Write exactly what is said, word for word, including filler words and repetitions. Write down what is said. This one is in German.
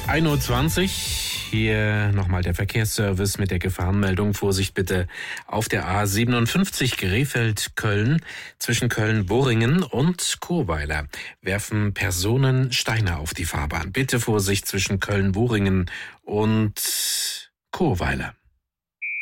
ein Uhr zwanzig. Hier nochmal der Verkehrsservice mit der Gefahrenmeldung. Vorsicht bitte auf der A siebenundfünfzig Krefeld-Köln. Zwischen Köln-Boringen und Churweiler werfen Personen Steine auf die Fahrbahn. Bitte Vorsicht zwischen Köln-Boringen und Churweiler.